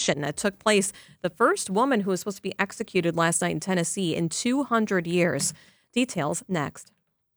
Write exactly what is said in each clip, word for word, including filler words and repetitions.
execution that took place. The first woman who was supposed to be executed last night in Tennessee in two hundred years. Details next.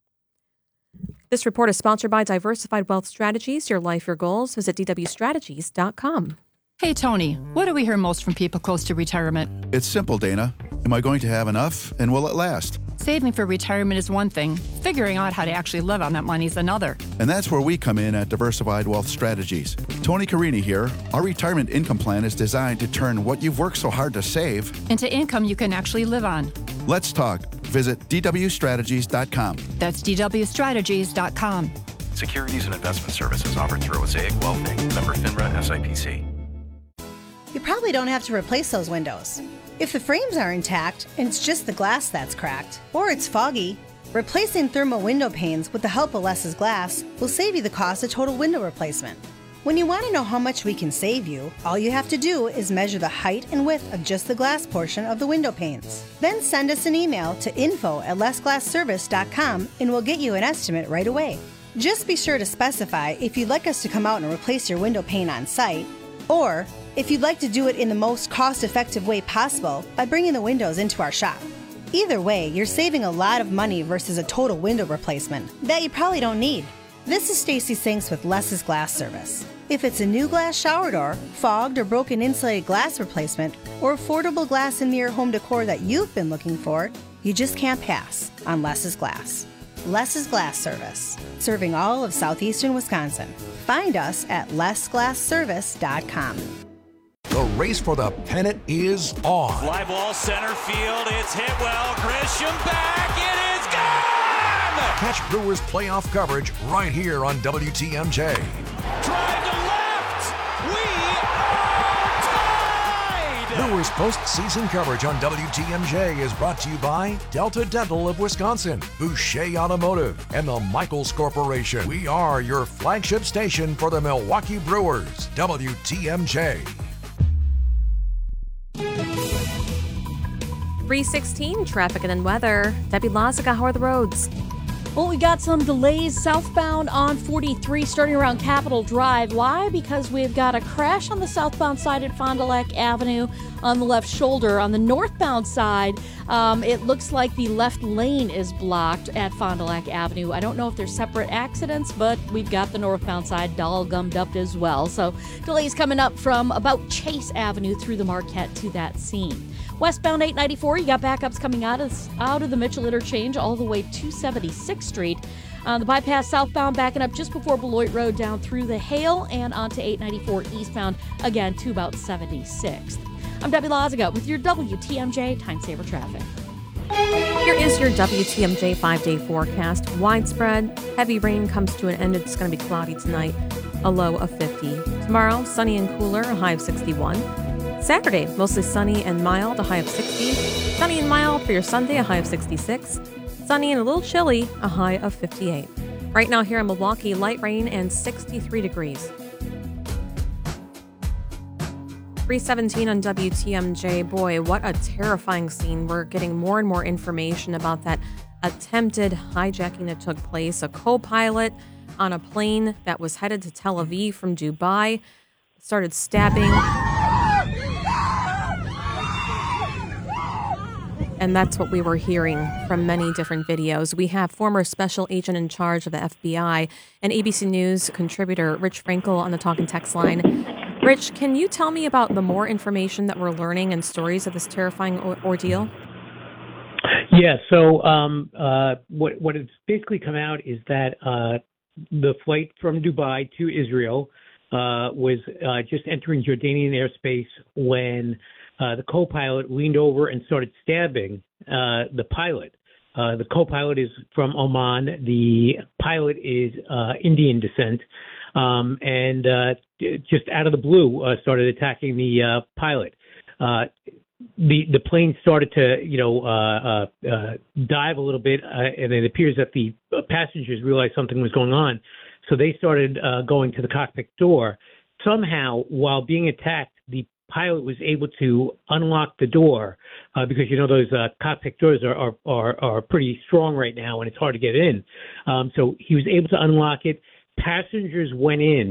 This report is sponsored by Diversified Wealth Strategies. Your life, your goals. Visit d w strategies dot com. Hey, Tony, what do we hear most from people close to retirement? It's simple, Dana. Am I going to have enough, and will it last? Saving for retirement is one thing. Figuring out how to actually live on that money is another. And that's where we come in at Diversified Wealth Strategies. Tony Carini here. Our retirement income plan is designed to turn what you've worked so hard to save into income you can actually live on. Let's talk. Visit d w strategies dot com. That's d w strategies dot com. Securities and investment services offered through Osaic Wealth Incorporated. Member FINRA S I P C. You probably don't have to replace those windows. If the frames are intact and it's just the glass that's cracked, or it's foggy, replacing thermal window panes with the help of Less's Glass will save you the cost of total window replacement. When you want to know how much we can save you, all you have to do is measure the height and width of just the glass portion of the window panes. Then send us an email to info at less glass service dot com and we'll get you an estimate right away. Just be sure to specify if you'd like us to come out and replace your window pane on site, or if you'd like to do it in the most cost-effective way possible by bringing the windows into our shop. Either way, you're saving a lot of money versus a total window replacement that you probably don't need. This is Stacy Sinks with Less's Glass Service. If it's a new glass shower door, fogged or broken insulated glass replacement, or affordable glass and mirror home decor that you've been looking for, you just can't pass on Less's Glass. Less's Glass Service, serving all of southeastern Wisconsin. Find us at less glass service dot com. The race for the pennant is on. Fly ball center field. It's hit well. Grisham back. It is gone! Catch Brewers playoff coverage right here on W T M J. Drive to left. We are tied! Brewers postseason coverage on W T M J is brought to you by Delta Dental of Wisconsin, Boucher Automotive, and the Michaels Corporation. We are your flagship station for the Milwaukee Brewers, W T M J. three sixteen, traffic and then weather. Debbie Lazica, how are the roads? Well, we got some delays southbound on forty-three starting around Capitol Drive. Why? Because we've got a crash on the southbound side at Fond du Lac Avenue on the left shoulder. On the northbound side, um, it looks like the left lane is blocked at Fond du Lac Avenue. I don't know if there's separate accidents, but we've got the northbound side all gummed up as well. So delays coming up from about Chase Avenue through the Marquette to that scene. Westbound eight ninety-four, you got backups coming out of, out of the Mitchell Interchange all the way to seventy-sixth Street. Uh, the bypass southbound backing up just before Beloit Road down through the Hale and onto eight ninety-four eastbound again to about seventy-sixth. I'm Debbie Lazica with your W T M J Time Saver Traffic. Here is your W T M J five-day forecast. Widespread heavy rain comes to an end. It's going to be cloudy tonight, a low of fifty. Tomorrow, sunny and cooler, a high of sixty-one. Saturday, mostly sunny and mild, a high of sixty. Sunny and mild for your Sunday, a high of sixty-six. Sunny and a little chilly, a high of fifty-eight. Right now here in Milwaukee, light rain and sixty-three degrees. three seventeen on W T M J. Boy, what a terrifying scene. We're getting more and more information about that attempted hijacking that took place. A co-pilot on a plane that was headed to Tel Aviv from Dubai started stabbing. And that's what we were hearing from many different videos. We have former special agent in charge of the F B I and A B C News contributor Rich Frankel on the talk and text line. Rich, can you tell me about the more information that we're learning and stories of this terrifying o- ordeal? Yeah, so um, uh, what what it's basically come out is that uh, the flight from Dubai to Israel uh, was uh, just entering Jordanian airspace when Uh, the co-pilot leaned over and started stabbing uh, the pilot. Uh, the co-pilot is from Oman. The pilot is uh, Indian descent. Um, and uh, just out of the blue, uh, started attacking the uh, pilot. Uh, the the plane started to, you know, uh, uh, uh, dive a little bit, uh, and it appears that the passengers realized something was going on. So they started uh, going to the cockpit door. Somehow, while being attacked, the pilot was able to unlock the door uh, because, you know, those uh, cockpit doors are, are, are, are pretty strong right now and it's hard to get in. Um, so he was able to unlock it. Passengers went in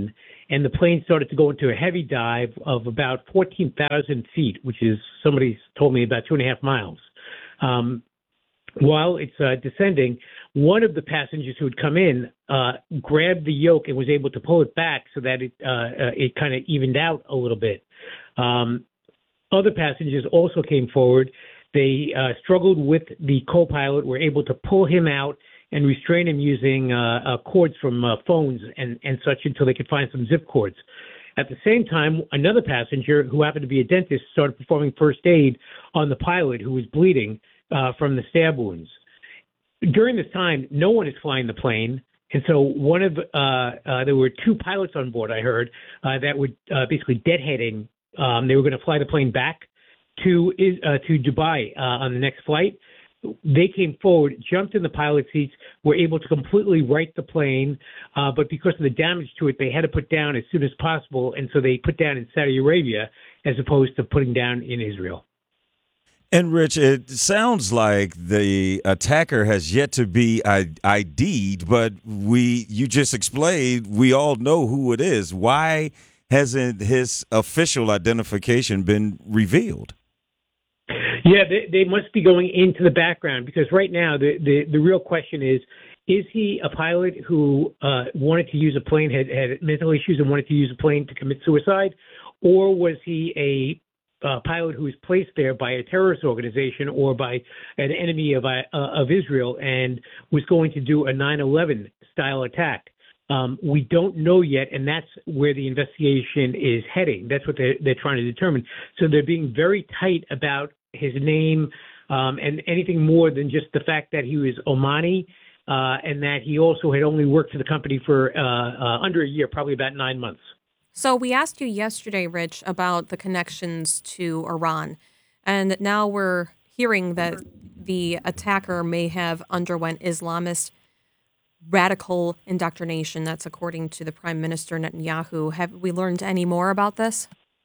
and the plane started to go into a heavy dive of about fourteen thousand feet, which is, somebody told me, about two and a half miles. Um, while it's uh, descending, one of the passengers who had come in uh, grabbed the yoke and was able to pull it back so that it uh, uh, it kind of evened out a little bit. Um, other passengers also came forward. They uh, struggled with the co-pilot, were able to pull him out and restrain him using uh, uh, cords from uh, phones and, and such until they could find some zip cords. At the same time, another passenger who happened to be a dentist started performing first aid on the pilot who was bleeding uh, from the stab wounds. During this time, no one is flying the plane. And so one of, uh, uh, there were two pilots on board, I heard, uh, that were uh, basically deadheading. Um, they were going to fly the plane back to, uh, to Dubai uh, on the next flight. They came forward, jumped in the pilot seats, were able to completely right the plane, uh, but because of the damage to it, they had to put down as soon as possible, and so they put down in Saudi Arabia as opposed to putting down in Israel. And, Rich, it sounds like the attacker has yet to be I D'd, but we you just explained we all know who it is. Why hasn't his official identification been revealed? Yeah, they, they must be going into the background, because right now the, the, the real question is, is he a pilot who uh, wanted to use a plane, had, had mental issues and wanted to use a plane to commit suicide, or was he a uh, pilot who was placed there by a terrorist organization or by an enemy of, uh, of Israel and was going to do a nine eleven style attack? Um, we don't know yet, and that's where the investigation is heading. That's what they're, they're trying to determine. So they're being very tight about his name um, and anything more than just the fact that he was Omani uh, and that he also had only worked for the company for uh, uh, under a year, probably about nine months. So we asked you yesterday, Rich, about the connections to Iran, and now we're hearing that the attacker may have underwent Islamist radical indoctrination. That's according to the Prime Minister Netanyahu. Have we learned any more about this?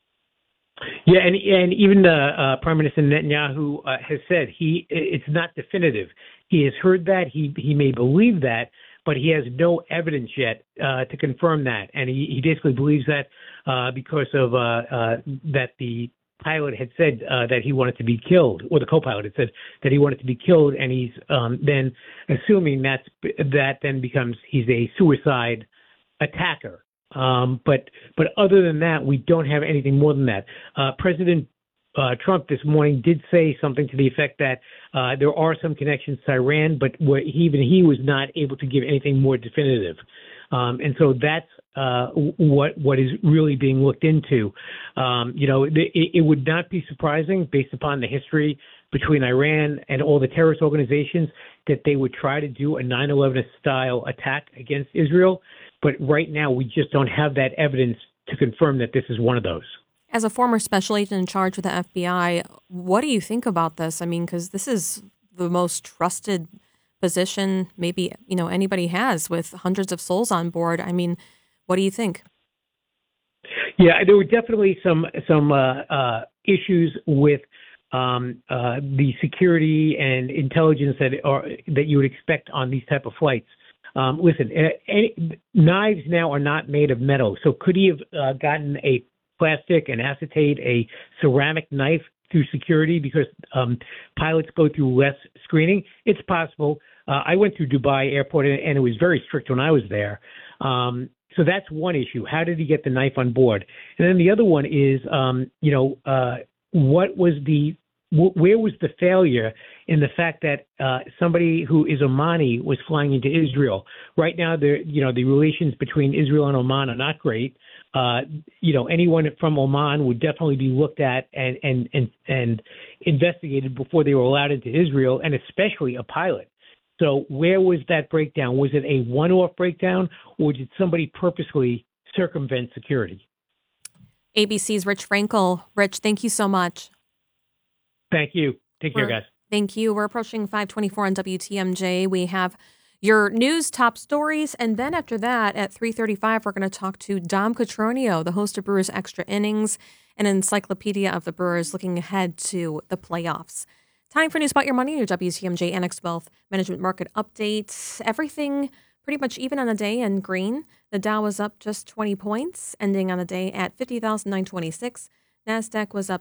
Yeah, and and even the uh, Prime Minister Netanyahu uh, has said he it's not definitive. He has heard that, he he may believe that, but he has no evidence yet uh, to confirm that. And he, he basically believes that uh, because of uh, uh, that the pilot had said uh, that he wanted to be killed, or the co-pilot had said that he wanted to be killed, and he's um, then assuming that that then becomes he's a suicide attacker. Um, but but other than that, we don't have anything more than that. Uh, President uh, Trump this morning did say something to the effect that uh, there are some connections to Iran, but what, even he was not able to give anything more definitive. Um, and so that's uh, what what is really being looked into. Um, you know, it, it would not be surprising, based upon the history between Iran and all the terrorist organizations, that they would try to do a nine eleven style attack against Israel. But right now, we just don't have that evidence to confirm that this is one of those. As a former special agent in charge with the F B I, what do you think about this? I mean, because this is the most trusted position maybe, you know, anybody has, with hundreds of souls on board. I mean, what do you think? Yeah, there were definitely some some uh, uh, issues with um, uh, the security and intelligence that are that you would expect on these type of flights. Um, listen, any, knives now are not made of metal. So could he have uh, gotten a plastic, an acetate, a ceramic knife through security because um, pilots go through less screening? It's possible. Uh, I went through Dubai Airport, and, and it was very strict when I was there. Um, so that's one issue. How did he get the knife on board? And then the other one is, um, you know, uh, what was the where was the failure in the fact that uh, somebody who is Omani was flying into Israel? Right now, the you know the relations between Israel and Oman are not great. Uh, you know, anyone from Oman would definitely be looked at and and and and investigated before they were allowed into Israel, and especially a pilot. So where was that breakdown? Was it a one-off breakdown, or did somebody purposely circumvent security? A B C's Rich Frankel. Rich, thank you so much. Thank you. Take care, We're, guys. Thank you. We're approaching five twenty-four on W T M J. We have your news top stories, and then after that, at three thirty-five, we're going to talk to Dom Cotroneo, the host of Brewers Extra Innings, an encyclopedia of the Brewers, looking ahead to the playoffs. Time for News About Your Money, your W T M J Annex Wealth Management Market Updates. Everything pretty much even on the day in green. The Dow was up just twenty points, ending on the day at fifty thousand nine hundred twenty-six. NASDAQ was up